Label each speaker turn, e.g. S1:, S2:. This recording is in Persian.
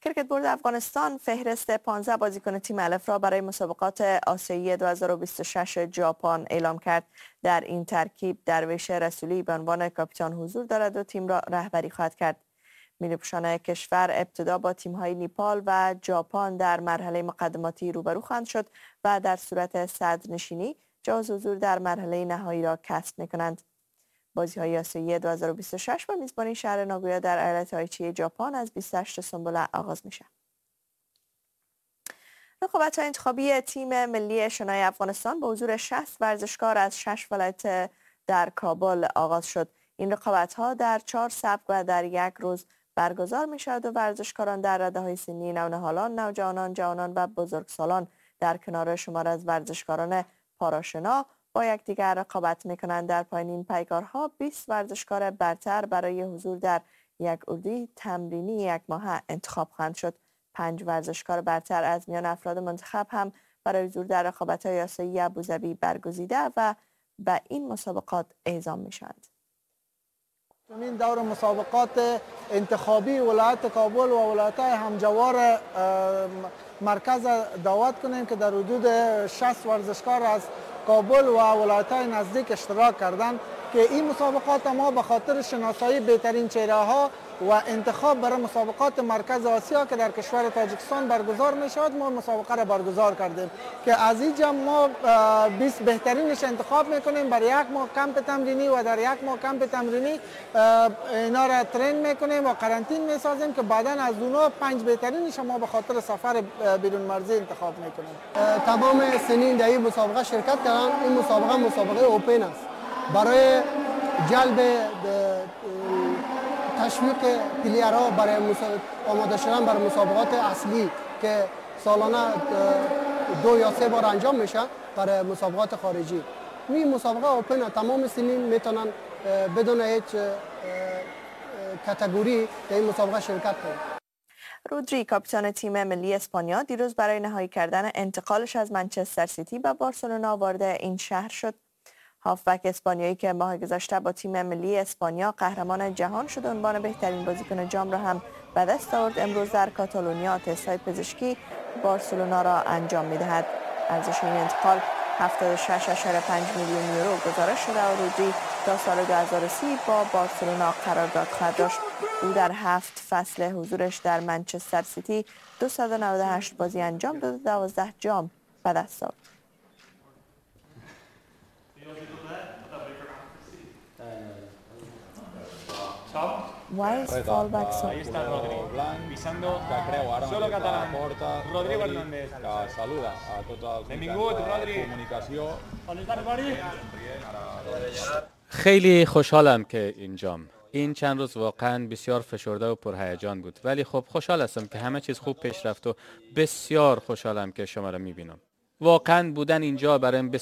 S1: کرکت بورد افغانستان فهرست 15 بازیکن تیم الف را برای مسابقات آسیایی 2026 ژاپن اعلام کرد. در این ترکیب درویش رسولی به عنوان کاپیتان حضور دارد و تیم را رهبری خواهد کرد. ملی‌پوشان کشور ابتدا با تیم‌های نیپال و ژاپن در مرحله مقدماتی روبرو خواهند شد و در صورت صدرنشینی جواز حضور در مرحله نهایی را کسب می‌کنند. بازی‌های آسیایی 2026 با میزبانی شهر ناگویا در ایالت آیچی ژاپن از 28 سنبل آغاز میشه. رقابت‌های انتخابی تیم ملی شنای افغانستان با حضور 60 ورزشکار از 6 ولایت در کابل آغاز شد. این رقابت‌ها در 4 سبک و در یک روز برگزار می‌شود و ورزشکاران در رده‌های سنی نونهالان، نوجوانان، جوانان و بزرگسالان در کنار شمار از ورزشکاران پاراشنا با یکدیگر رقابت می‌کنند. در پایان این پیگارها 20 ورزشکار برتر برای حضور در یک اردوی تمرینی یک ماهه انتخاب خواهند شد. 5 ورزشکار برتر از میان افراد منتخب هم برای حضور در رقابت‌های آسیایی ابوظبی برگزیده و به این مسابقات اعزام می‌شوند.
S2: این دور مسابقات انتخابی ولایت کابل و ولایت‌های همجوار مرکز دعوت کنیم که در حدود 60 ورزشکار از کابل و ولایت‌های نزدیک اشتراک کردند که این مسابقات ما به خاطر شناسایی بهترین چهره‌ها و انتخاب برای مسابقات مرکز آسیا که در کشور تاجیکستان برگزار می‌شود ما مسابقه را برگزار کردیم که از اینجا ما 20 بهترینش انتخاب می‌کنیم برای یک ماه کمپ تمرینی و در یک ماه کمپ تمرینی اینا را ترین می‌کنیم و قرنطین می‌سازیم که بعداً از اونها 5 بهترینش ما به خاطر سفر بیرون مرزی انتخاب می‌کنیم.
S3: تمام سنین در این مسابقه شرکت کردن. این مسابقه اوپن است برای جلب تشویق پلیرها برای آماده شدن برای مسابقات اصلی که سالانه 2 یا 3 بار انجام میشه برای مسابقات خارجی. این مسابقه اوپن تمام سنین میتونن بدون هیچ کاتگوری در این مسابقه شرکت کنند.
S1: رودری کاپیتان تیم ملی اسپانیا دیروز برای نهایی کردن انتقالش از منچستر سیتی به بارسلونا وارد این شهر شد. هافبک اسپانیایی که ماه گذشته با تیم ملی اسپانیا قهرمان جهان شد عنوان بهترین بازیکن جام را هم به دست آورد. امروز در کاتالونیا تست‌های پزشکی بارسلونا را انجام می‌دهد. ارزش این انتقال 76.5 میلیون یورو گزارش شده و رودری تا سال 2030 با بارسلونا قرارداد خواهد داشت. او در 7 فصل حضورش در منچستر سیتی 298 بازی انجام داد و 12 جام به دست آورد. Why is fallback so?
S4: Ahí está Rodri, pisando, solo catalán. Rodrigo Hernández.
S5: Saluda a tot el
S4: benvingut, Rodri.
S5: comunicació.
S6: خیلی خوشحالم که اینجام. این چند روز واقعا بسیار فشرده و پرهیجان بود، ولی خب خوشحال هستم که همه چیز خوب پیش رفت و بسیار خوشحالم که شما را میبینم. واقعا بودن اینجا برایم